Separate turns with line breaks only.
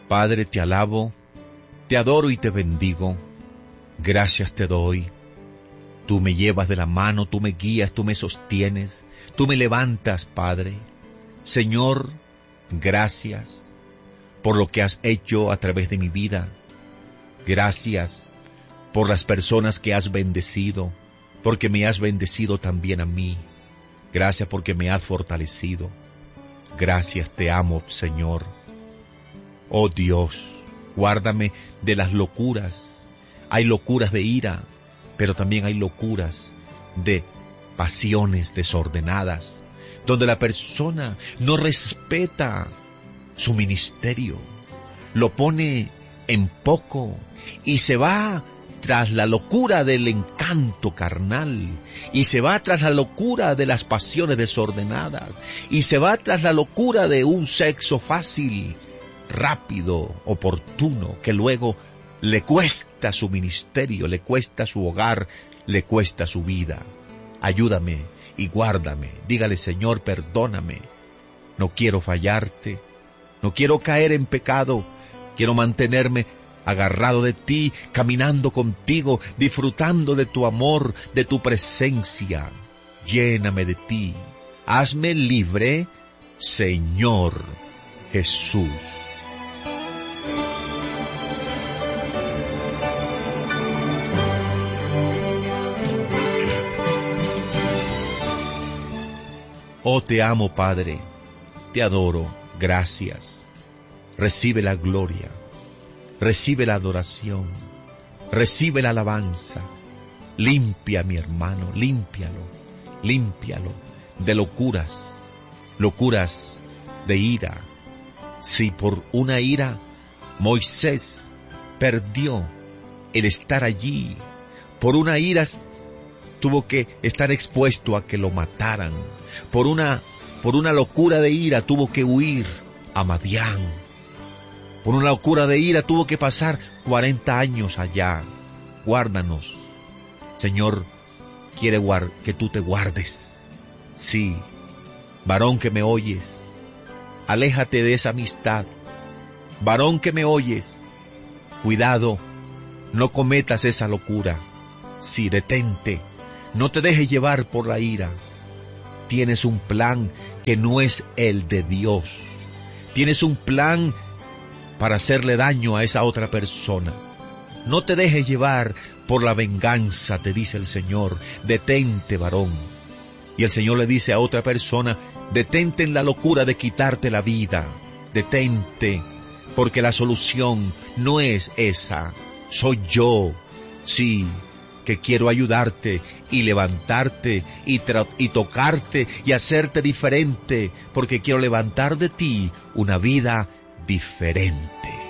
Padre, te alabo, te adoro y te bendigo. Gracias te doy. Tú me llevas de la mano, tú me guías, tú me sostienes, tú me levantas, Padre. Señor, gracias por lo que has hecho a través de mi vida. Gracias por las personas que has bendecido, porque me has bendecido también a mí. Gracias porque me has fortalecido. Gracias, te amo, Señor. Oh Dios, guárdame de las locuras. Hay locuras de ira, pero también hay locuras de pasiones desordenadas, donde la persona no respeta su ministerio, lo pone en poco y se va tras la locura del encanto carnal, y se va tras la locura de las pasiones desordenadas, y se va tras la locura de un sexo fácil, rápido, oportuno, que luego le cuesta su ministerio, le cuesta su hogar, le cuesta su vida. Ayúdame y guárdame. Dígale, Señor, perdóname. No quiero fallarte, no quiero caer en pecado, quiero mantenerme agarrado de ti, caminando contigo, disfrutando de tu amor, de tu presencia. Lléname de ti. Hazme libre, Señor Jesús. Oh, te amo, Padre, te adoro, gracias. Recibe la gloria, recibe la adoración, recibe la alabanza. Limpia, mi hermano, límpialo, límpialo de locuras, locuras de ira. Si por una ira Moisés perdió el estar allí, por una ira tuvo que estar expuesto a que lo mataran. Por una locura de ira tuvo que huir a Madián. Por una locura de ira tuvo que pasar 40 años allá. Guárdanos. Señor, quiere que tú te guardes. Sí, varón que me oyes, aléjate de esa amistad. Varón que me oyes, cuidado, no cometas esa locura. Sí, detente. No te dejes llevar por la ira. Tienes un plan que no es el de Dios. Tienes un plan para hacerle daño a esa otra persona. No te dejes llevar por la venganza, te dice el Señor. Detente, varón. Y el Señor le dice a otra persona, detente en la locura de quitarte la vida. Detente, porque la solución no es esa. Soy yo. Sí, que quiero ayudarte y levantarte y tocarte y hacerte diferente, porque quiero levantar de ti una vida diferente.